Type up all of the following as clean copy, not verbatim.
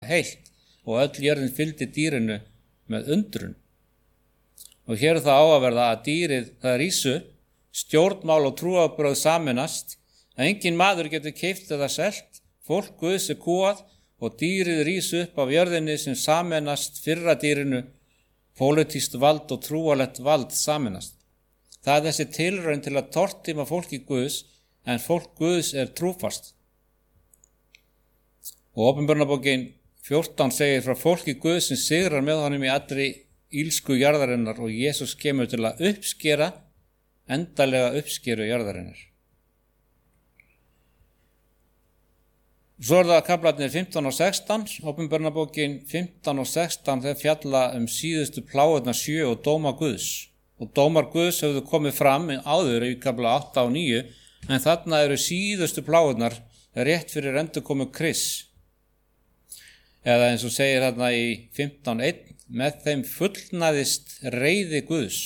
heilt og öll jörðin fylgdi dýrinu með undrun. Og hér það á að verða að dýrið það rísu, stjórnmál og trúarbrögð sameinast, að engin maður getur keypt eða selt, fólk Guðs kúgað og dýrið rísu upp af jörðinni sem sameinast fyrra dýrinu, pólitískt vald og trúarlegt vald sameinast. Það er þessi tilraun til að tortíma fólki Guðs, en fólk Guðs er trúfast. Og Åpenbarabókin 14 segir frá fólki Guðs sem sigrar með honum í allri ílsku jarðarinnar og Jesús kemur til að uppskera, endalega uppskeru jarðarinnar. Svo það kaflarnir 15 og 16, Åpenbarabókin 15 og 16 þeir fjalla síðustu plágurnar 7 og dóma Guðs. Og dómar Guðs höfðu komið fram áður í kafla 8 og 9, en þarna eru síðustu plágurnar rétt fyrir endurkomu Krists. Eða eins og segir þarna í 15:1, með þeim fullnaðist reiði Guðs.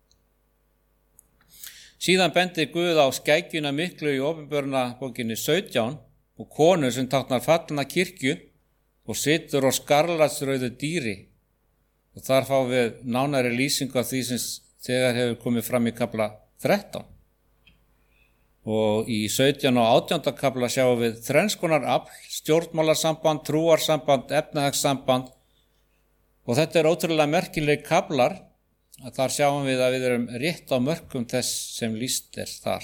Síðan bendir Guð á skækjuna miklu í Åpenbarabókinni 17 og konu sem táknar fallna kirkju og situr á skarlatsrauðu dýri. Og þar fáum við nánari lýsingu af því sem þegar hefur komið fram í kafla 13. Og í 17 og 18. kafla sjáum við þrennskonar afl, stjórnmálasamband, trúarsamband, efnahagssamband og þetta ótrúlega merkileg kaflar að þar sjáum við að við erum rétt á mörkum þess sem lýst er þar.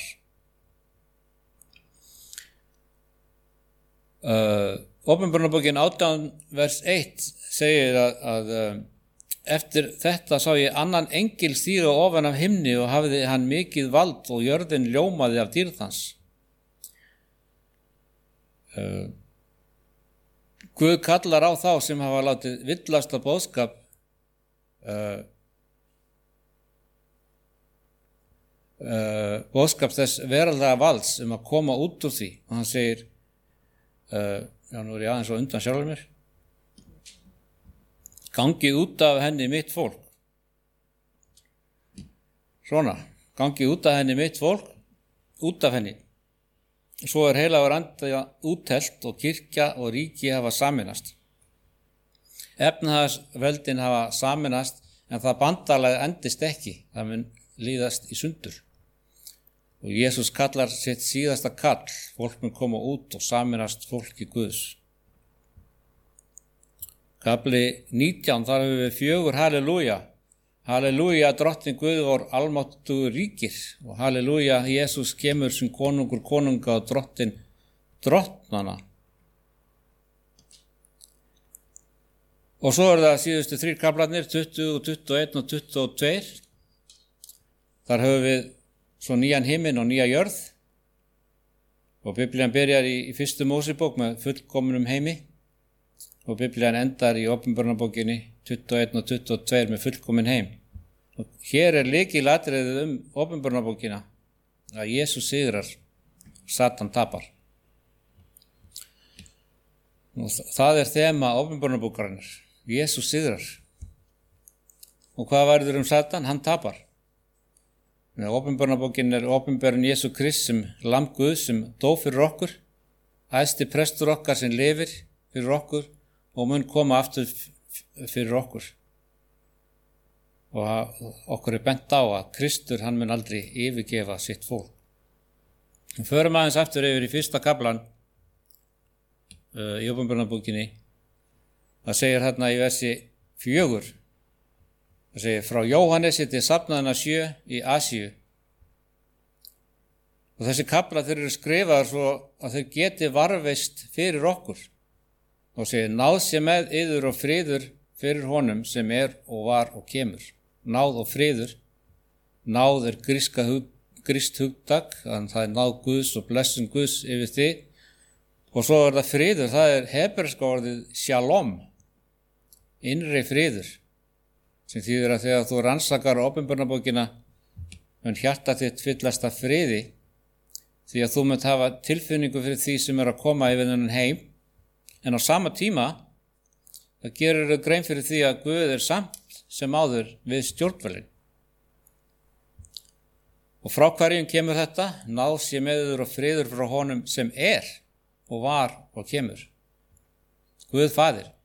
Åpenbarabókin 18 vers 1 segir að eftir þetta sá ég annan engil stíga ofan af himni og hafði hann mikið vald og jörðin ljómaði af dýrð hans. Guð kallar á þá sem hafa látið villasta boðskap boðskap þess veraldlega valds að koma út úr því. Og hann segir, nú ég aðeins á undan sjálfur mér, gangið út af henni mitt fólk. Svona, gangið út af henni mitt fólk, út af henni. Svo er heilagur andi úttelt og kirkja og ríki hafa sameinast. Efnahagsveldin hafa sameinast en það bandalag endist ekki, það mun líðast í sundur. Og Jesús kallar sitt síðasta kall, fólk mun koma út og sameinast fólki Guðs. Kafli 19, þar höfum við 4 halleluja. Halleluja, drottinn Guð vor almáttugur ríkir. Og halleluja, Jesús kemur sem konungur konunga og drottinn drottnana. Og svo það síðustu 3 kaflarnir, 20, 21 og 22. Þar höfum við svo nýjan himinn og nýja jörð. Og Biblían byrjar í 1. Mósebók með fullkomnum heimi. Og Biblían endar í Åpenbarabókinni 21 og 22 með fullkomin heim. Og hér lykilatriðið Åpenbarabókina að Jesús sigrar, Satan tapar. Og það er þema Åpenbarabókarinnar. Jesús sigrar. Og hvað verður Satan? Hann tapar. Åpenbarabókin åpenbarun Jesú Krist sem lamb Guðs sem dó fyrir okkur, æðsti prestur okkar sem lifir fyrir okkur og mun koma aftur fyrir okkur. Og okkur bent á að Kristur hann mun aldrei yfirgefa sitt fólk. Við förum aðeins aftur yfir í 1. kaflan í Åpenbarabókinni. Það segir þarna í versi 4. Það segir frá Jóhannesi til safnaðanna 7 í Asíu. Og þessi kaflar þeir eru skrifaðar svo að þeir geti varðveist fyrir okkur. Og segir, náð sé með yður og friður fyrir honum sem og var og kemur. Náð og friður. Náð er grískt hugtak, þannig það náð Guðs og blessun Guðs yfir þig. Og svo það friður, það hebreska orðið shalom, innri friður, sem þýðir að þegar þú rannsakar Åpenbarabókina, mun hjarta þitt fyllast af friði, því að þú munt hafa tilfinningu fyrir því sem að koma yfir þennan heim. En á sama tíma, það gerir þau grein fyrir því að Guð er samt sem áður við stjórnvölin. Og frá hverjum kemur þetta? Náð sé með yður og friður frá honum sem og var og kemur. Guð Faðir.